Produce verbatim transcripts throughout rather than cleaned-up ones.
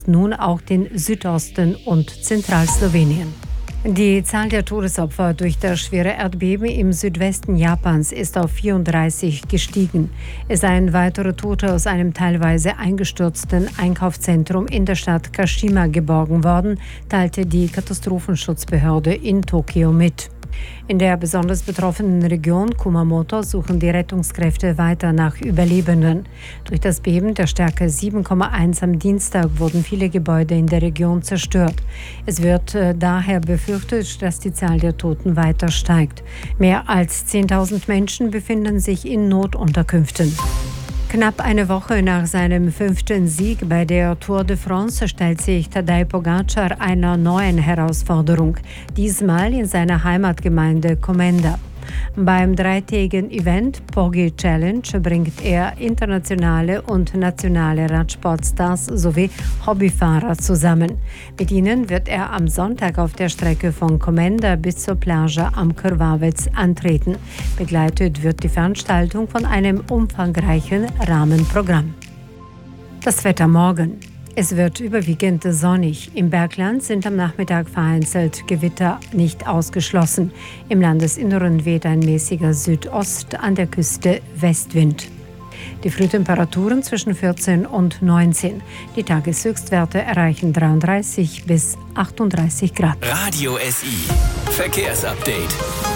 nun auch den Südosten und Zentralslowenien. Die Zahl der Todesopfer durch das schwere Erdbeben im Südwesten Japans ist auf vierunddreißig gestiegen. Es sei ein weiterer Toter aus einem teilweise eingestürzten Einkaufszentrum in der Stadt Kashima geborgen worden, teilte die Katastrophenschutzbehörde in Tokio mit. In der besonders betroffenen Region Kumamoto suchen die Rettungskräfte weiter nach Überlebenden. Durch das Beben der Stärke sieben Komma eins am Dienstag wurden viele Gebäude in der Region zerstört. Es wird äh, daher befürchtet, dass die Zahl der Toten weiter steigt. Mehr als zehntausend Menschen befinden sich in Notunterkünften. Knapp eine Woche nach seinem fünften Sieg bei der Tour de France stellt sich Tadej Pogačar einer neuen Herausforderung, diesmal in seiner Heimatgemeinde Komenda. Beim dreitägigen Event Pogi Challenge bringt er internationale und nationale Radsportstars sowie Hobbyfahrer zusammen. Mit ihnen wird er am Sonntag auf der Strecke von Komenda bis zur Plage am Krvavec antreten. Begleitet wird die Veranstaltung von einem umfangreichen Rahmenprogramm. Das Wetter morgen. Es wird überwiegend sonnig. Im Bergland sind am Nachmittag vereinzelt Gewitter nicht ausgeschlossen. Im Landesinneren weht ein mäßiger Südost, an der Küste Westwind. Die Frühtemperaturen zwischen vierzehn und neunzehn. Die Tageshöchstwerte erreichen dreiunddreißig bis achtunddreißig Grad. Radio S I Verkehrsupdate.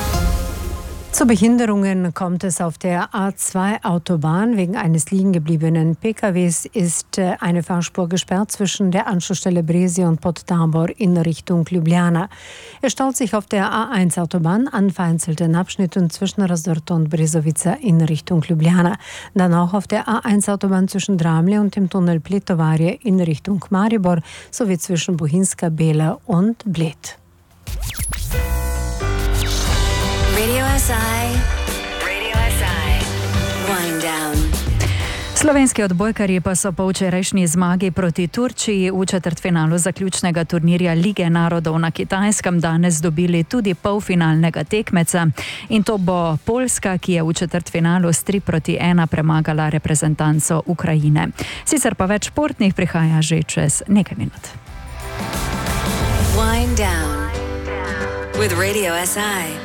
Zu Behinderungen kommt es auf der A zwei Autobahn. Wegen eines liegengebliebenen P K Ws ist eine Fahrspur gesperrt zwischen der Anschlussstelle Brescia und Podtabor in Richtung Ljubljana. Es staut sich auf der A eins Autobahn an vereinzelten Abschnitten zwischen Razdrto und Brezovica in Richtung Ljubljana. Dann auch auf der A eins Autobahn zwischen Dramlje und dem Tunnel Plitovarje in Richtung Maribor sowie zwischen Bohinjska Bela und Bled. Radio S I, Radio S I, Wind Down. Slovenski odbojkarji pa so po včerajšnji zmagi proti Turčiji v četrtfinalu zaključnega turnirja Lige narodov na Kitajskem danes dobili tudi polfinalnega tekmeca. In to bo Poljska, ki je v četrtfinalu s tri proti ena premagala reprezentanco Ukrajine. Sicer pa več športnih prihaja že čez nekaj minut. Wind Down with Radio S I.